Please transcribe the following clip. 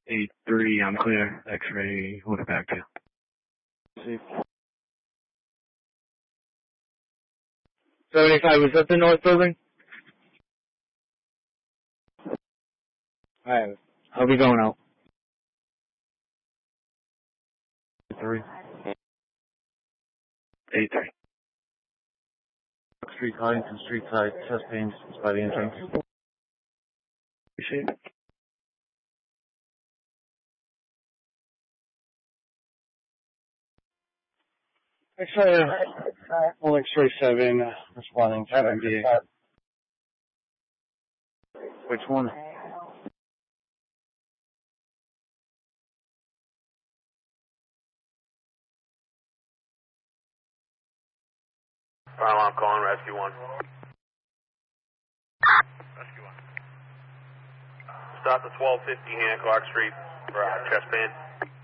8-3, I'm clear. X-ray, we'll get back to you. See. 75, was that the north building? Alright. I'll be going out. 3. 8-3. Street Huntington Street side, chest pains by the entrance. Appreciate it. X-ray, well, X-ray 7, responding to MDA. Which one? I'm calling Rescue 1. Rescue 1. Stop at 1250 Hancock Street for chest pain.